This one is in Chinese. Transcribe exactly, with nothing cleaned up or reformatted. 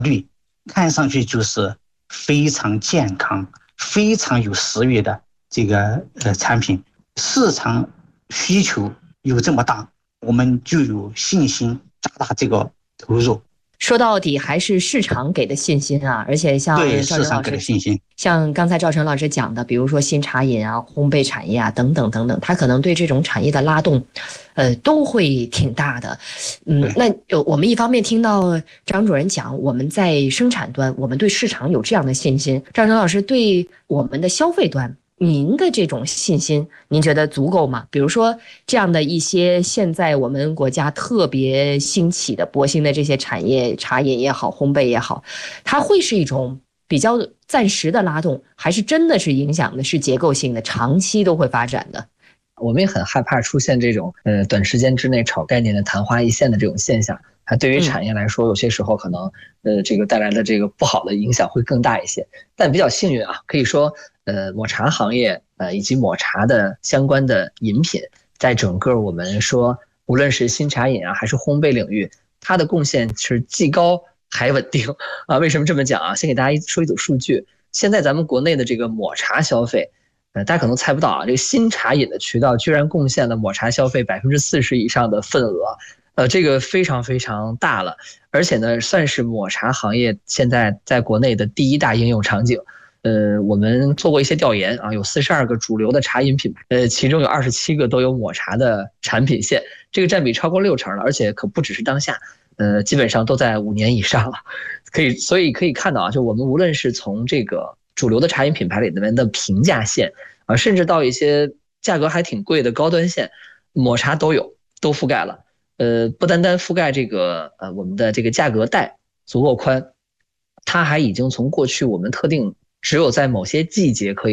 绿，看上去就是非常健康、非常有食欲的这个呃产品，市场需求有这么大，我们就有信心加大这个投入。 说到底还是市场给的信心啊，而且像对赵晨老师，像刚才赵晨老师讲的，比如说新茶饮啊、烘焙产业啊等等等等，他可能对这种产业的拉动，呃，都会挺大的。嗯，那我们一方面听到张主任讲，我们在生产端，我们对市场有这样的信心，赵晨老师对我们的消费端，您的这种信心，您觉得足够吗？比如说这样的一些现在我们国家特别兴起的博兴的这些产业，茶饮也好，烘焙也好，它会是一种比较暂时的拉动，还是真的是影响的是结构性的，长期都会发展的？ 我们也很害怕出现这种呃短时间之内炒概念的昙花一现的这种现象。它对于产业来说，有些时候可能呃这个带来的这个不好的影响会更大一些。但比较幸运啊，可以说呃抹茶行业呃以及抹茶的相关的饮品，在整个我们说无论是新茶饮啊还是烘焙领域，它的贡献是既高还稳定啊。为什么这么讲啊？先给大家说一组数据。现在咱们国内的这个抹茶消费，呃大家可能猜不到啊，这个新茶饮的渠道居然贡献了抹茶消费百分之四十以上的份额。呃，这个非常非常大了，而且呢，算是抹茶行业现在在国内的第一大应用场景。呃，我们做过一些调研啊，有四十二个主流的茶饮品牌，呃，其中有二十七个都有抹茶的产品线，这个占比超过六成了，而且可不只是当下，呃，基本上都在五年以上了。可以，所以可以看到啊，就我们无论是从这个主流的茶饮品牌里面的平价线啊，甚至到一些价格还挺贵的高端线，抹茶都有，都覆盖了。呃，不单单覆盖这个呃我们的这个价格带足够宽，它还已经从过去我们特定只有在某些季节可以